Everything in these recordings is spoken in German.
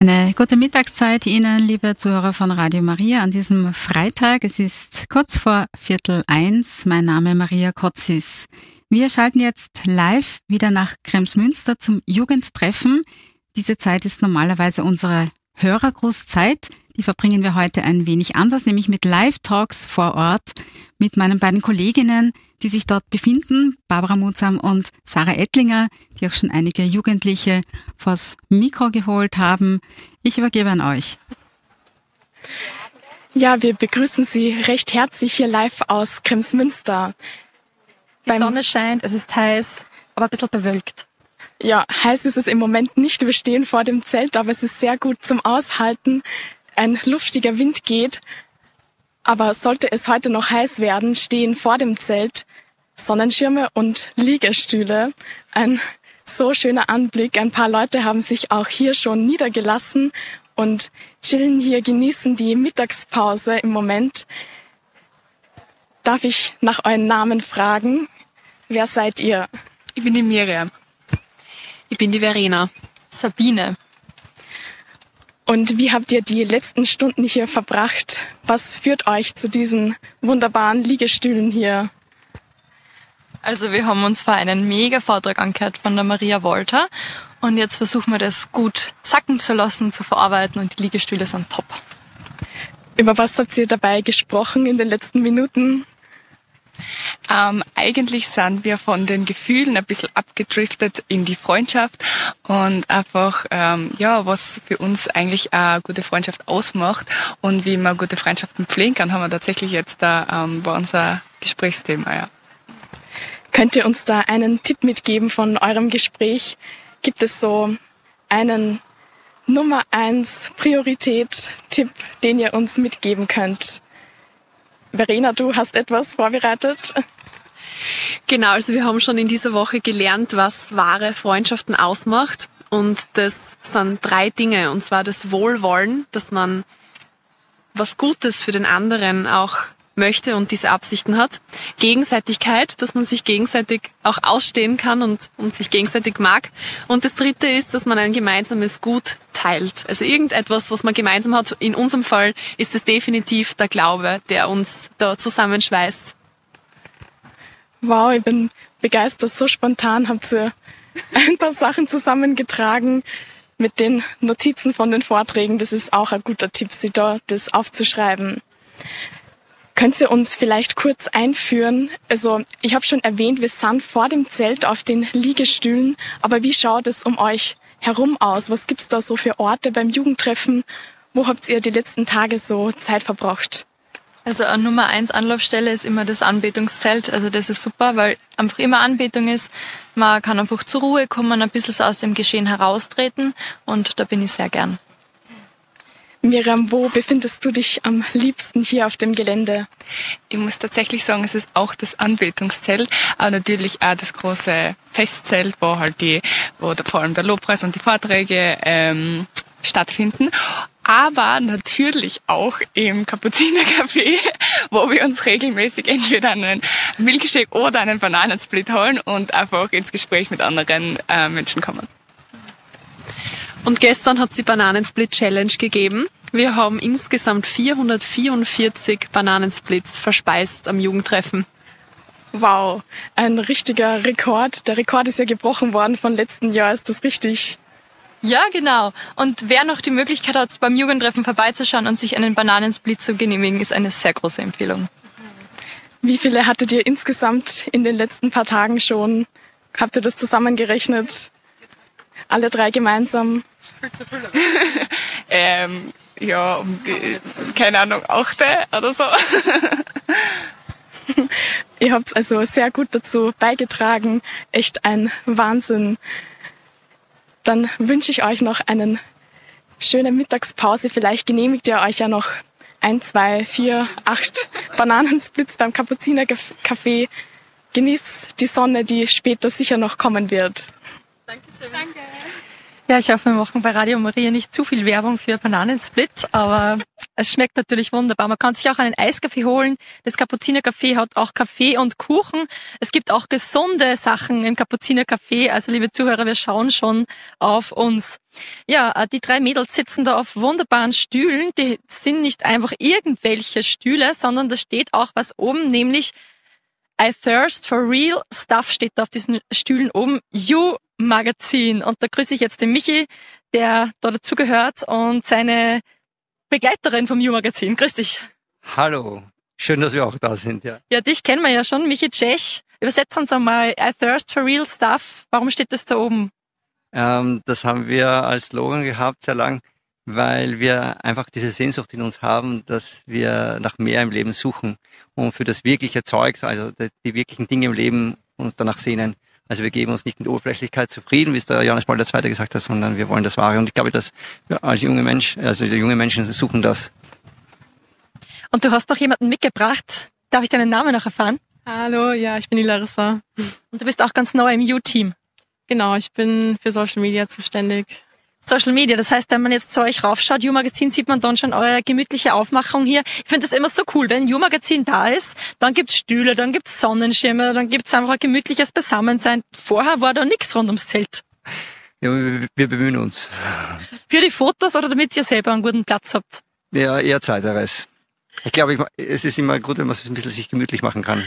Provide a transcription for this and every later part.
Eine gute Mittagszeit Ihnen, liebe Zuhörer von Radio Maria, an diesem Freitag. Es ist kurz vor 12:45. Mein Name Maria Kotzis. Wir schalten jetzt live wieder nach Kremsmünster zum Jugendtreffen. Diese Zeit ist normalerweise unsere Hörergrußzeit. Die verbringen wir heute ein wenig anders, nämlich mit Live-Talks vor Ort mit meinen beiden Kolleginnen, die sich dort befinden, Barbara Mutsam und Sarah Ettlinger, die auch schon einige Jugendliche vors Mikro geholt haben. Ich übergebe an euch. Ja, wir begrüßen Sie recht herzlich hier live aus Kremsmünster. Die Sonne scheint, es ist heiß, aber ein bisschen bewölkt. Ja, heiß ist es im Moment nicht. Wir stehen vor dem Zelt, aber es ist sehr gut zum Aushalten. Ein luftiger Wind geht. Aber sollte es heute noch heiß werden, stehen vor dem Zelt Sonnenschirme und Liegestühle. Ein so schöner Anblick. Ein paar Leute haben sich auch hier schon niedergelassen und chillen hier, genießen die Mittagspause im Moment. Darf ich nach euren Namen fragen? Wer seid ihr? Ich bin die Miriam. Ich bin die Verena. Sabine. Und wie habt ihr die letzten Stunden hier verbracht? Was führt euch zu diesen wunderbaren Liegestühlen hier? Also wir haben uns vor einen Mega-Vortrag angehört von der Maria Wolter und jetzt versuchen wir das gut sacken zu lassen, zu verarbeiten und die Liegestühle sind top. Über was habt ihr dabei gesprochen in den letzten Minuten? Eigentlich sind wir von den Gefühlen ein bisschen abgedriftet in die Freundschaft und einfach, was für uns eigentlich eine gute Freundschaft ausmacht und wie man gute Freundschaften pflegen kann, haben wir tatsächlich jetzt da bei unser Gesprächsthema, ja. Könnt ihr uns da einen Tipp mitgeben von eurem Gespräch? Gibt es so einen Nummer 1 Priorität-Tipp, den ihr uns mitgeben könnt? Verena, du hast etwas vorbereitet. Genau, also wir haben schon in dieser Woche gelernt, was wahre Freundschaften ausmacht. Und das sind 3 Dinge. Und zwar das Wohlwollen, dass man was Gutes für den anderen auch möchte und diese Absichten hat. Gegenseitigkeit, dass man sich gegenseitig auch ausstehen kann und sich gegenseitig mag. Und das 3. ist, dass man ein gemeinsames Gut teilt. Also irgendetwas, was man gemeinsam hat. In unserem Fall ist es definitiv der Glaube, der uns da zusammenschweißt. Wow, ich bin begeistert. So spontan habt ihr ein paar Sachen zusammengetragen mit den Notizen von den Vorträgen. Das ist auch ein guter Tipp, Sie da das aufzuschreiben. Könnt ihr uns vielleicht kurz einführen? Also ich habe schon erwähnt, wir sind vor dem Zelt auf den Liegestühlen. Aber wie schaut es um euch herum aus? Was gibt's da so für Orte beim Jugendtreffen? Wo habt ihr die letzten Tage so Zeit verbracht? Also eine Nummer 1 Anlaufstelle ist immer das Anbetungszelt. Also das ist super, weil einfach immer Anbetung ist. Man kann einfach zur Ruhe kommen, ein bisschen so aus dem Geschehen heraustreten und da bin ich sehr gern. Miriam, wo befindest du dich am liebsten hier auf dem Gelände? Ich muss tatsächlich sagen, es ist auch das Anbetungszelt, aber natürlich auch das große Festzelt, wo vor allem der Lobpreis und die Vorträge stattfinden. Aber natürlich auch im Kapuzinercafé, wo wir uns regelmäßig entweder einen Milkshake oder einen Bananensplit holen und einfach ins Gespräch mit anderen Menschen kommen. Und gestern hat es die Bananensplit-Challenge gegeben. Wir haben insgesamt 444 Bananensplits verspeist am Jugendtreffen. Wow, ein richtiger Rekord. Der Rekord ist ja gebrochen worden von letzten Jahr. Ist das richtig? Ja, genau. Und wer noch die Möglichkeit hat, beim Jugendtreffen vorbeizuschauen und sich einen Bananensplit zu genehmigen, ist eine sehr große Empfehlung. Wie viele hattet ihr insgesamt in den letzten paar Tagen schon? Habt ihr das zusammengerechnet? Alle 3 gemeinsam? Keine Ahnung, 8 oder so. Ihr habt also sehr gut dazu beigetragen. Echt ein Wahnsinn. Dann wünsche ich euch noch eine schöne Mittagspause. Vielleicht genehmigt ihr euch ja noch 1, 2, 4, 8 Bananensplits beim Kapuzinercafé. Genießt die Sonne, die später sicher noch kommen wird. Dankeschön. Danke. Ja, ich hoffe, wir machen bei Radio Maria nicht zu viel Werbung für Bananensplit, aber es schmeckt natürlich wunderbar. Man kann sich auch einen Eiskaffee holen. Das Kapuzinercafé hat auch Kaffee und Kuchen. Es gibt auch gesunde Sachen im Kapuzinercafé. Also, liebe Zuhörer, wir schauen schon auf uns. Ja, die 3 Mädels sitzen da auf wunderbaren Stühlen. Die sind nicht einfach irgendwelche Stühle, sondern da steht auch was oben, nämlich I thirst for real stuff steht da auf diesen Stühlen oben. You Magazin. Und da grüße ich jetzt den Michi, der da dazugehört, und seine Begleiterin vom You Magazin. Grüß dich. Hallo. Schön, dass wir auch da sind, ja. Ja, dich kennen wir ja schon, Michi Tschech. Übersetz uns einmal I thirst for real stuff. Warum steht das da oben? Das haben wir als Slogan gehabt, sehr lang, weil wir einfach diese Sehnsucht in uns haben, dass wir nach mehr im Leben suchen und für das wirkliche Zeugs, also die wirklichen Dinge im Leben uns danach sehnen. Also wir geben uns nicht mit Oberflächlichkeit zufrieden, wie es der Johannes Paul II. Gesagt hat, sondern wir wollen das Wahre. Und ich glaube, dass wir als junge Menschen suchen das. Und du hast noch jemanden mitgebracht. Darf ich deinen Namen noch erfahren? Hallo, ja, ich bin die Larissa. Und du bist auch ganz neu im You-Team. Genau, ich bin für Social Media zuständig. Social Media, das heißt, wenn man jetzt zu euch raufschaut, You-Magazin, sieht man dann schon eure gemütliche Aufmachung hier. Ich finde das immer so cool, wenn You-Magazin da ist, dann gibt's Stühle, dann gibt's Sonnenschirme, dann gibt's einfach ein gemütliches Beisammensein. Vorher war da nichts rund ums Zelt. Ja, wir bemühen uns. Für die Fotos oder damit ihr selber einen guten Platz habt? Ja, eher zweiteres. Ich glaube, es ist immer gut, wenn man es ein bisschen sich gemütlich machen kann.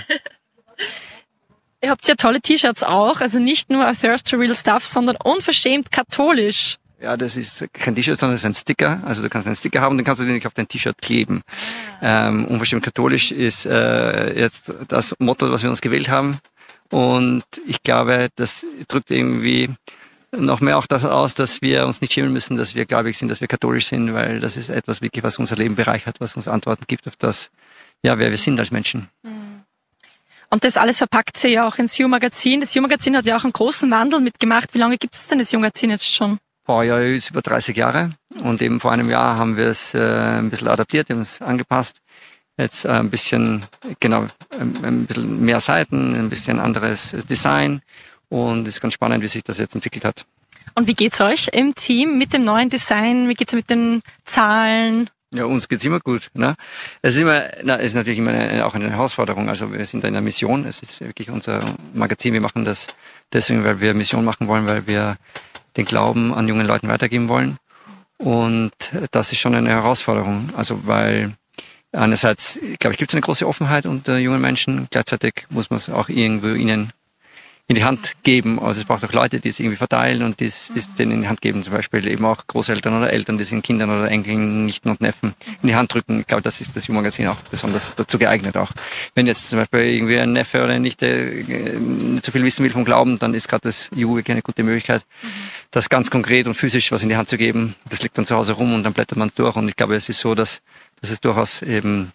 Ihr habt ja tolle T-Shirts auch, also nicht nur A Thirst for Real Stuff, sondern unverschämt katholisch. Ja, das ist kein T-Shirt, sondern das ist ein Sticker. Also du kannst einen Sticker haben, den kannst du nicht auf dein T-Shirt kleben. Unverschämt katholisch ist jetzt das Motto, was wir uns gewählt haben. Und ich glaube, das drückt irgendwie noch mehr auch das aus, dass wir uns nicht schämen müssen, dass wir gläubig sind, dass wir katholisch sind, weil das ist etwas wirklich, was unser Leben bereichert, was uns Antworten gibt auf das, ja, wer wir sind als Menschen. Und das alles verpackt sie ja auch ins You-Magazin. Das You-Magazin hat ja auch einen großen Wandel mitgemacht. Wie lange gibt es denn das You-Magazin jetzt schon? Ja, ist über 30 Jahre. Und eben vor einem Jahr haben wir es ein bisschen adaptiert, wir haben es angepasst. Jetzt ein bisschen, genau, ein bisschen mehr Seiten, ein bisschen anderes Design. Und es ist ganz spannend, wie sich das jetzt entwickelt hat. Und wie geht's euch im Team mit dem neuen Design? Wie geht's mit den Zahlen? Ja, uns geht's immer gut. Ne? Es ist natürlich immer auch eine Herausforderung. Also wir sind da in der Mission. Es ist wirklich unser Magazin. Wir machen das deswegen, weil wir Mission machen wollen, weil wir den Glauben an jungen Leuten weitergeben wollen. Und das ist schon eine Herausforderung. Also weil einerseits, glaube ich, gibt es eine große Offenheit unter jungen Menschen. Gleichzeitig muss man es auch irgendwo ihnen in die Hand geben. Also es braucht auch Leute, die es irgendwie verteilen und die es denen in die Hand geben. Zum Beispiel eben auch Großeltern oder Eltern, die es ihren Kindern oder Enkeln, Nichten und Neffen in die Hand drücken. Ich glaube, das ist das You-Magazin auch besonders dazu geeignet auch. Wenn jetzt zum Beispiel irgendwie ein Neffe oder eine Nichte nicht so viel wissen will vom Glauben, dann ist gerade das You wirklich eine gute Möglichkeit, das ganz konkret und physisch was in die Hand zu geben. Das liegt dann zu Hause rum und dann blättert man es durch. Und ich glaube, es ist so, dass es durchaus eben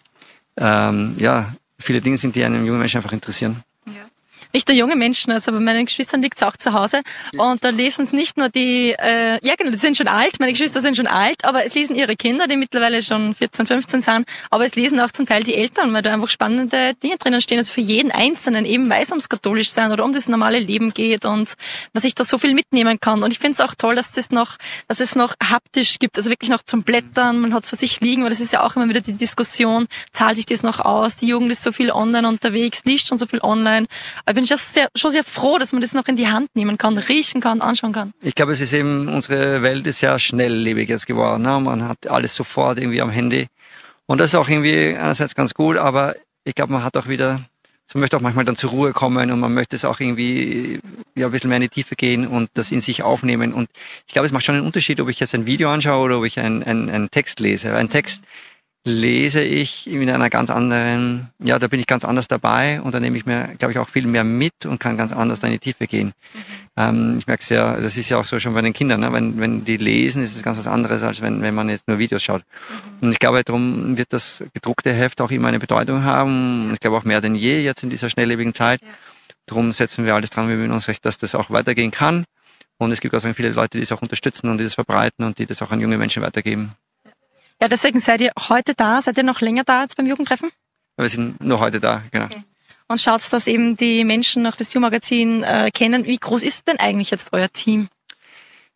viele Dinge sind, die einen jungen Menschen einfach interessieren. Nicht nur junge Menschen, also bei meinen Geschwistern liegt es auch zu Hause. Und da lesen es nicht nur die, die sind schon alt, meine Geschwister sind schon alt, aber es lesen ihre Kinder, die mittlerweile schon 14, 15 sind, aber es lesen auch zum Teil die Eltern, weil da einfach spannende Dinge drinnen stehen, also für jeden Einzelnen, eben weil es ums katholisch sein oder um das normale Leben geht und dass ich da so viel mitnehmen kann. Und ich finde es auch toll, dass es noch haptisch gibt, also wirklich noch zum Blättern, man hat es für sich liegen, weil das ist ja auch immer wieder die Diskussion, zahlt sich das noch aus, die Jugend ist so viel online unterwegs, liest schon so viel online. Aber ich bin schon sehr froh, dass man das noch in die Hand nehmen kann, riechen kann, anschauen kann. Ich glaube, es ist eben, unsere Welt ist sehr schnelllebig jetzt geworden. Ne? Man hat alles sofort irgendwie am Handy. Und das ist auch irgendwie einerseits ganz gut, aber ich glaube, man hat auch wieder, man möchte auch manchmal dann zur Ruhe kommen und man möchte es auch irgendwie ein bisschen mehr in die Tiefe gehen und das in sich aufnehmen. Und ich glaube, es macht schon einen Unterschied, ob ich jetzt ein Video anschaue oder ob ich einen Text lese. Ein Text lese ich in einer ganz anderen, da bin ich ganz anders dabei und da nehme ich mir, glaube ich, auch viel mehr mit und kann ganz anders da in die Tiefe gehen. Ich merke es ja, das ist ja auch so schon bei den Kindern, ne? Wenn die lesen, ist es ganz was anderes, als wenn man jetzt nur Videos schaut. Und ich glaube, darum wird das gedruckte Heft auch immer eine Bedeutung haben. Und ich glaube auch mehr denn je jetzt in dieser schnelllebigen Zeit. Darum setzen wir alles dran, wir bemühen uns recht, dass das auch weitergehen kann. Und es gibt auch viele Leute, die es auch unterstützen und die das verbreiten und die das auch an junge Menschen weitergeben. Ja, deswegen seid ihr heute da. Seid ihr noch länger da als beim Jugendtreffen? Wir sind nur heute da, genau. Okay. Und schaut, dass eben die Menschen noch das You-Magazin kennen. Wie groß ist denn eigentlich jetzt euer Team?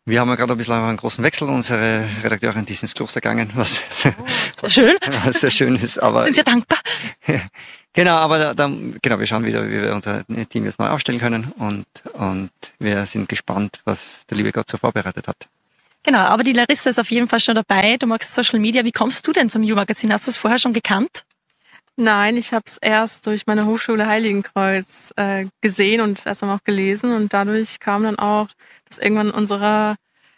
Wir haben ja gerade ein bisschen einen großen Wechsel. Unsere Redakteurin, die ist ins Kloster gegangen, was sehr schön. Was sehr schön ist. Aber sind sehr dankbar. Genau, aber wir schauen wieder, wie wir unser Team jetzt neu aufstellen können und wir sind gespannt, was der liebe Gott so vorbereitet hat. Genau, aber die Larissa ist auf jeden Fall schon dabei. Du magst Social Media. Wie kommst du denn zum You-Magazin? Hast du es vorher schon gekannt? Nein, ich habe es erst durch meine Hochschule Heiligenkreuz gesehen und erst einmal auch gelesen. Und dadurch kam dann auch, dass irgendwann in unserer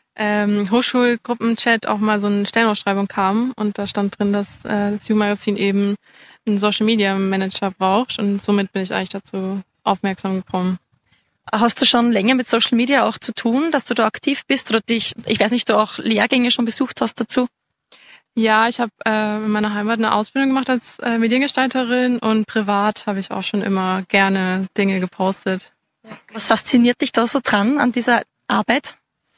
Hochschulgruppenchat auch mal so eine Stellenausschreibung kam. Und da stand drin, dass das You-Magazin eben einen Social-Media-Manager braucht. Und somit bin ich eigentlich dazu aufmerksam gekommen. Hast du schon länger mit Social Media auch zu tun, dass du da aktiv bist oder ich weiß nicht, du auch Lehrgänge schon besucht hast dazu? Ja, ich habe in meiner Heimat eine Ausbildung gemacht als Mediengestalterin und privat habe ich auch schon immer gerne Dinge gepostet. Was fasziniert dich da so dran an dieser Arbeit?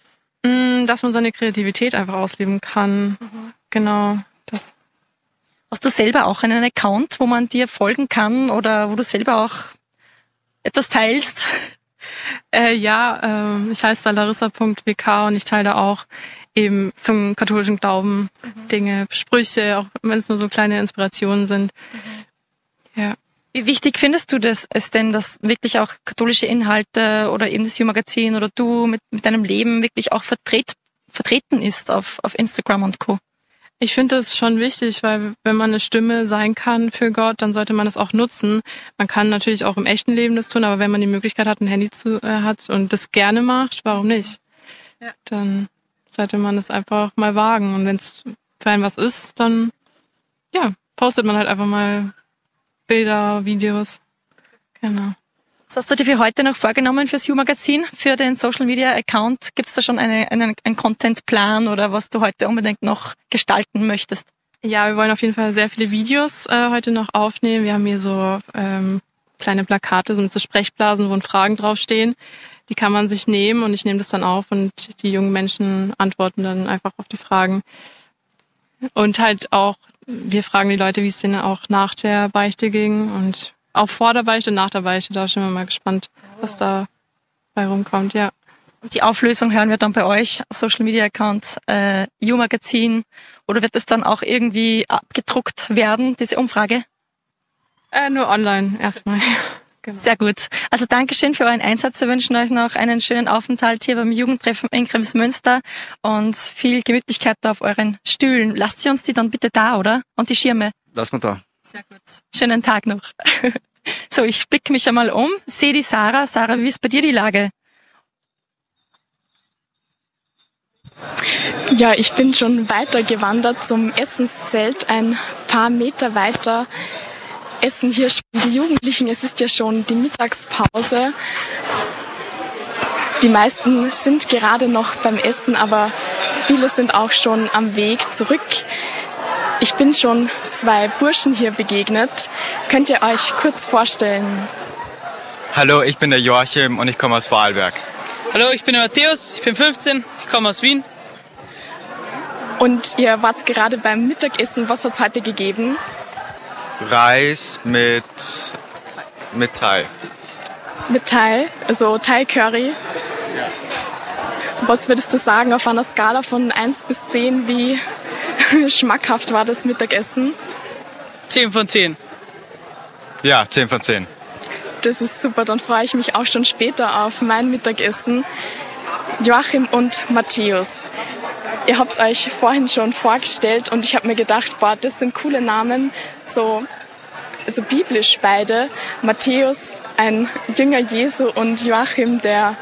Dass man seine Kreativität einfach ausleben kann. Genau. Das. Hast du selber auch einen Account, wo man dir folgen kann oder wo du selber auch etwas teilst? Ich heiße da larissa.wk und ich teile da auch eben zum katholischen Glauben Dinge, Sprüche, auch wenn es nur so kleine Inspirationen sind. Ja. Wie wichtig findest du das, dass wirklich auch katholische Inhalte oder eben das You-Magazin oder du mit deinem Leben wirklich auch vertreten ist auf Instagram und Co.? Ich finde das schon wichtig, weil wenn man eine Stimme sein kann für Gott, dann sollte man das auch nutzen. Man kann natürlich auch im echten Leben das tun, aber wenn man die Möglichkeit hat, ein Handy hat und das gerne macht, warum nicht? Ja. Dann sollte man es einfach mal wagen. Und wenn es für einen was ist, dann postet man halt einfach mal Bilder, Videos. Genau. Was hast du dir für heute noch vorgenommen fürs You-Magazin, für den Social-Media-Account? Gibt es da schon einen Content-Plan oder was du heute unbedingt noch gestalten möchtest? Ja, wir wollen auf jeden Fall sehr viele Videos heute noch aufnehmen. Wir haben hier so kleine Plakate, so Sprechblasen, wo Fragen draufstehen. Die kann man sich nehmen und ich nehme das dann auf und die jungen Menschen antworten dann einfach auf die Fragen. Und halt auch, wir fragen die Leute, wie es denen auch nach der Beichte ging und auch vor der Beichte und nach der Beichte, da sind wir mal gespannt, was da bei rumkommt, ja. Und die Auflösung hören wir dann bei euch auf Social Media Account You-Magazin oder wird es dann auch irgendwie abgedruckt werden, diese Umfrage? Nur online erstmal. Genau. Sehr gut. Also Dankeschön für euren Einsatz. Wir wünschen euch noch einen schönen Aufenthalt hier beim Jugendtreffen in Kremsmünster und viel Gemütlichkeit auf euren Stühlen. Lasst sie uns die dann bitte da, oder? Und die Schirme. Lass mal da. Sehr gut. Schönen Tag noch. So, ich blicke mich einmal um. Sehe die Sarah. Sarah, wie ist bei dir die Lage? Ja, ich bin schon weiter gewandert zum Essenszelt, ein paar Meter weiter. Essen hier schon die Jugendlichen, es ist ja schon die Mittagspause. Die meisten sind gerade noch beim Essen, aber viele sind auch schon am Weg zurück. Ich bin schon 2 Burschen hier begegnet. Könnt ihr euch kurz vorstellen? Hallo, ich bin der Joachim und ich komme aus Vorarlberg. Hallo, ich bin der Matthäus, ich bin 15, ich komme aus Wien. Und ihr wart gerade beim Mittagessen. Was hat es heute gegeben? Reis mit Thai. Mit Thai, also Thai Curry. Ja. Was würdest du sagen auf einer Skala von 1 bis 10, wie schmackhaft war das Mittagessen? 10 von 10. Ja, 10 von 10. Das ist super, dann freue ich mich auch schon später auf mein Mittagessen. Joachim und Matthäus. Ihr habt euch vorhin schon vorgestellt und ich habe mir gedacht, boah, das sind coole Namen, so biblisch beide. Matthäus, ein Jünger Jesu, und Joachim, der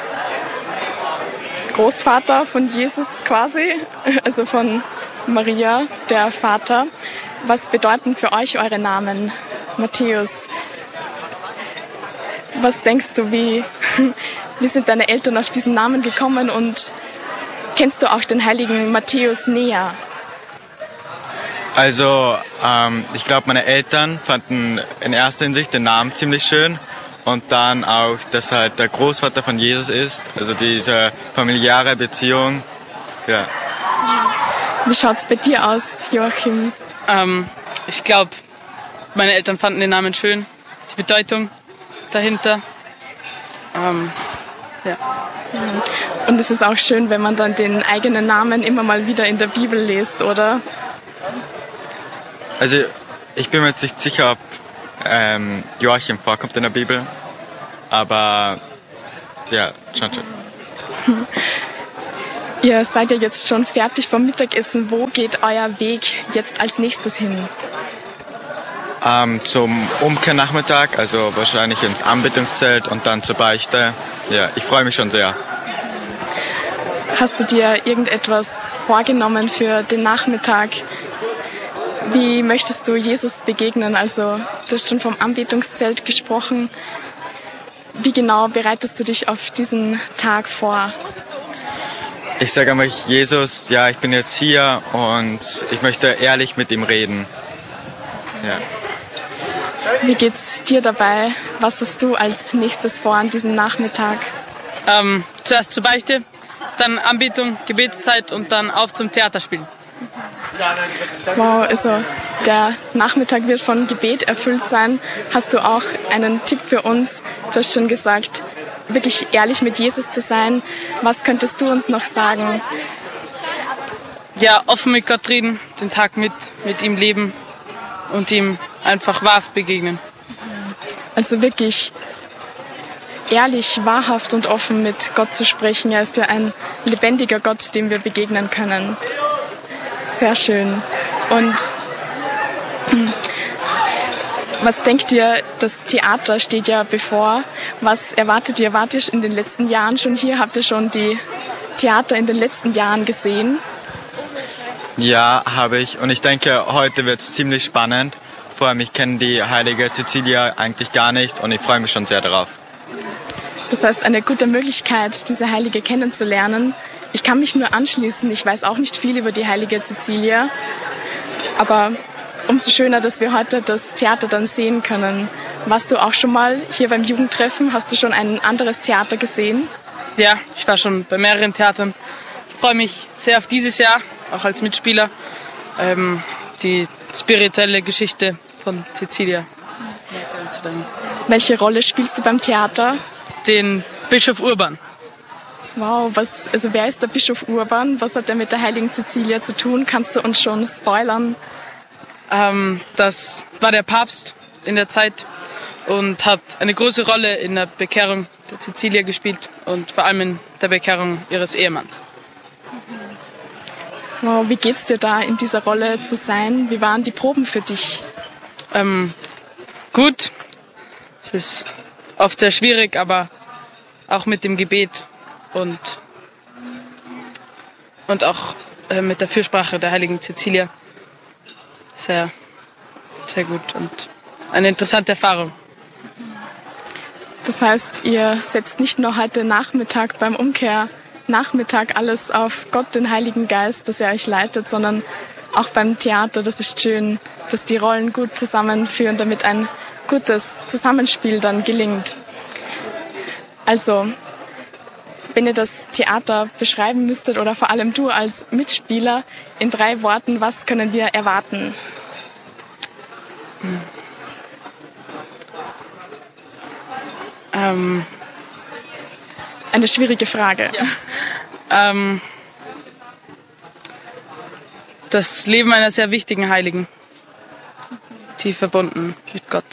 Großvater von Jesus quasi, also von Maria, der Vater. Was bedeuten für euch eure Namen? Matthäus, was denkst du, wie sind deine Eltern auf diesen Namen gekommen und kennst du auch den heiligen Matthäus näher? Also, ich glaube, meine Eltern fanden in erster Hinsicht den Namen ziemlich schön und dann auch, dass halt der Großvater von Jesus ist, also diese familiäre Beziehung. Ja. Wie schaut's bei dir aus, Joachim? Ich glaube, meine Eltern fanden den Namen schön, die Bedeutung dahinter. Ja. Und es ist auch schön, wenn man dann den eigenen Namen immer mal wieder in der Bibel liest, oder? Also ich bin mir jetzt nicht sicher, ob Joachim vorkommt in der Bibel, aber ja, schon. Ihr seid ja jetzt schon fertig vom Mittagessen. Wo geht euer Weg jetzt als nächstes hin? Zum Umkehrnachmittag, also wahrscheinlich ins Anbetungszelt und dann zur Beichte. Ja, ich freue mich schon sehr. Hast du dir irgendetwas vorgenommen für den Nachmittag? Wie möchtest du Jesus begegnen? Also, du hast schon vom Anbetungszelt gesprochen. Wie genau bereitest du dich auf diesen Tag vor? Ich sage einmal, Jesus, ja, ich bin jetzt hier und ich möchte ehrlich mit ihm reden. Ja. Wie geht's dir dabei? Was hast du als nächstes vor an diesem Nachmittag? Zuerst zur Beichte, dann Anbetung, Gebetszeit und dann auf zum Theaterspielen. Wow, also der Nachmittag wird von Gebet erfüllt sein. Hast du auch einen Tipp für uns? Du hast schon gesagt, wirklich ehrlich mit Jesus zu sein. Was könntest du uns noch sagen? Ja, offen mit Gott reden, den Tag mit ihm leben und ihm einfach wahrhaft begegnen. Also wirklich ehrlich, wahrhaft und offen mit Gott zu sprechen. Er ist ja ein lebendiger Gott, dem wir begegnen können. Sehr schön. Und was denkt ihr, das Theater steht ja bevor. Was erwartet ihr? Wart ihr in den letzten Jahren schon hier? Habt ihr schon die Theater in den letzten Jahren gesehen? Ja, habe ich. Und ich denke, heute wird es ziemlich spannend. Vor allem, ich kenne die heilige Cecilia eigentlich gar nicht und ich freue mich schon sehr darauf. Das heißt, eine gute Möglichkeit, diese Heilige kennenzulernen. Ich kann mich nur anschließen. Ich weiß auch nicht viel über die heilige Cecilia. Aber umso schöner, dass wir heute das Theater dann sehen können. Warst du auch schon mal hier beim Jugendtreffen? Hast du schon ein anderes Theater gesehen? Ja, ich war schon bei mehreren Theatern. Ich freue mich sehr auf dieses Jahr, auch als Mitspieler. Die spirituelle Geschichte von Cecilia. Welche Rolle spielst du beim Theater? Den Bischof Urban. Wow, wer ist der Bischof Urban? Was hat er mit der heiligen Cecilia zu tun? Kannst du uns schon spoilern? Das war der Papst in der Zeit und hat eine große Rolle in der Bekehrung der Cecilia gespielt und vor allem in der Bekehrung ihres Ehemanns. Wow, wie geht's dir da, in dieser Rolle zu sein? Wie waren die Proben für dich? Gut. Es ist oft sehr schwierig, aber auch mit dem Gebet und auch mit der Fürsprache der heiligen Cecilia sehr, sehr gut und eine interessante Erfahrung. Das heißt, ihr setzt nicht nur heute Nachmittag beim Umkehrnachmittag alles auf Gott, den Heiligen Geist, dass er euch leitet, sondern auch beim Theater. Das ist schön, dass die Rollen gut zusammenführen, damit ein gutes Zusammenspiel dann gelingt. Also, wenn ihr das Theater beschreiben müsstet oder vor allem du als Mitspieler in 3 Worten, was können wir erwarten? Eine schwierige Frage. Ja. Das Leben einer sehr wichtigen Heiligen, tief verbunden mit Gott.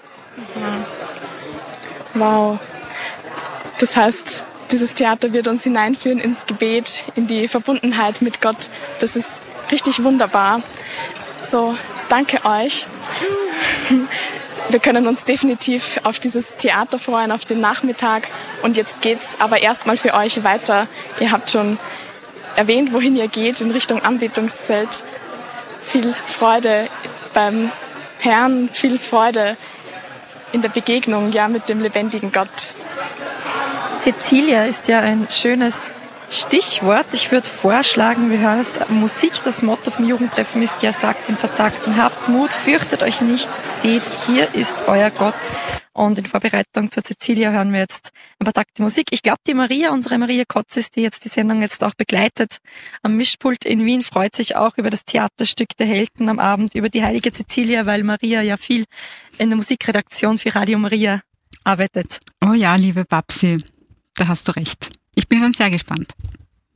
Wow. Das heißt, dieses Theater wird uns hineinführen ins Gebet, in die Verbundenheit mit Gott. Das ist richtig wunderbar. So, danke euch. Wir können uns definitiv auf dieses Theater freuen, auf den Nachmittag. Und jetzt geht's aber erstmal für euch weiter. Ihr habt schon erwähnt, wohin ihr geht, in Richtung Anbetungszelt. Viel Freude beim Herrn, viel Freude in der Begegnung, ja, mit dem lebendigen Gott. Cecilia ist ja ein schönes Stichwort. Ich würde vorschlagen, wir hören jetzt Musik. Das Motto vom Jugendtreffen ist ja, sagt den Verzagten, habt Mut, fürchtet euch nicht, seht, hier ist euer Gott. Und in Vorbereitung zur Cecilia hören wir jetzt ein paar Takte Musik. Ich glaube, die Maria, unsere Maria Kotzis, die jetzt die Sendung jetzt auch begleitet, am Mischpult in Wien, freut sich auch über das Theaterstück der Helden am Abend, über die heilige Cecilia, weil Maria ja viel in der Musikredaktion für Radio Maria arbeitet. Oh ja, liebe Babsi, da hast du recht. Ich bin schon sehr gespannt.